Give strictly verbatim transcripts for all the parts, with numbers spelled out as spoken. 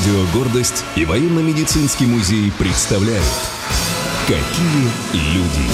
Радио «Гордость» и военно-медицинский музей представляют «Какие люди».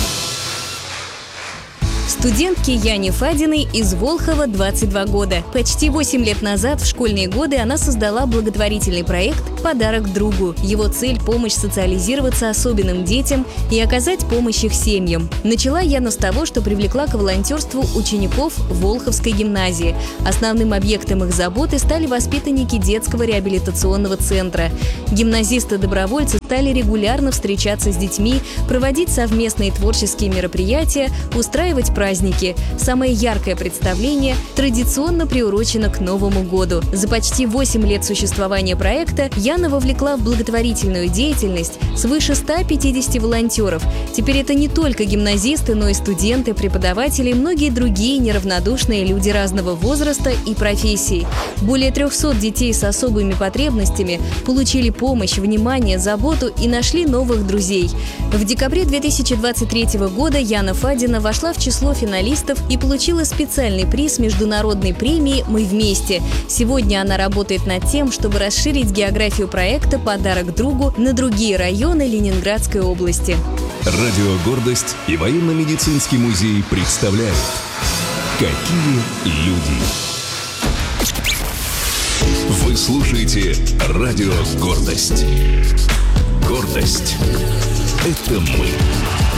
Студентке Яне Фадиной из Волхова двадцать два года. Почти восемь лет назад, в школьные годы, она создала благотворительный проект «Подарок другу». Его цель – помощь социализироваться особенным детям и оказать помощь их семьям. Начала Яна с того, что привлекла к волонтерству учеников Волховской гимназии. Основным объектом их заботы стали воспитанники детского реабилитационного центра. Гимназисты-добровольцы стали регулярно встречаться с детьми, проводить совместные творческие мероприятия, устраивать праздники. Самое яркое представление традиционно приурочено к Новому году. За почти восемь лет существования проекта Яна вовлекла в благотворительную деятельность свыше ста пятидесяти волонтеров. Теперь это не только гимназисты, но и студенты, преподаватели и многие другие неравнодушные люди разного возраста и профессий. Более трехсот детей с особыми потребностями получили помощь, внимание, заботу и нашли новых друзей. В декабре две тысячи двадцать третьего года Яна Фадина вошла в число финалистов и получила специальный приз международной премии «Мы вместе». Сегодня она работает над тем, чтобы расширить географию проекта «Подарок другу» на другие районы Ленинградской области. Радио «Гордость» и военно-медицинский музей представляют «Какие люди». Вы слушаете Радио «Гордость». Гордость – это мы.